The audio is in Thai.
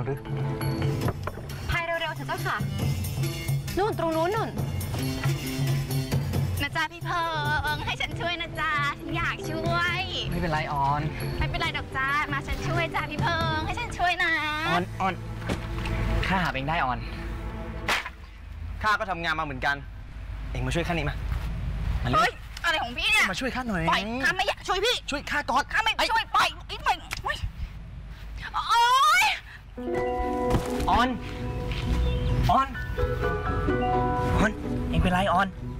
หรือพายเร็วๆเถอะเจ้าค่ะนู่นตรงนู้นนู่นนะจ๊ะพี่เพิงให้ฉันช่วยนะจ๊ะฉันอยากช่วยไม่เป็นไรออนไม่เป็นไรดอกจ้ามาฉันช่วยจ้ะพี่เพิงให้ฉันช่วยนะออนข้าหาเองได้ออนข้าก็ทำงานมาเหมือนกันเองมาช่วยข้านี่มาเฮ้ยอะไรของพี่เนี่ยมาช่วยข้าหน่อยปล่อยข้าไม่อยากช่วยพี่ช่วยข้าก่อนข้าไม่ช่วยปล่อยอีกหน่อยโอ๊ยออนเองเป็นไรออน